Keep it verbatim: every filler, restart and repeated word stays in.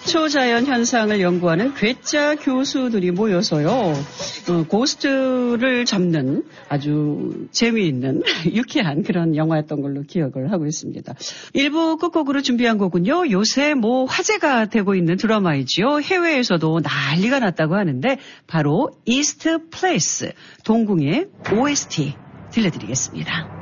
초자연 현상을 연구하는 괴짜 교수들이 모여서요, 어, 고스트를 잡는 아주 재미있는 유쾌한 그런 영화였던 걸로 기억을 하고 있습니다. 일부 끝곡으로 준비한 곡은요, 요새 뭐 화제가 되고 있는 드라마이지요. 해외에서도 난리가 났다고 하는데 바로 이스트 플레이스 동궁의 오에스티 들려드리겠습니다.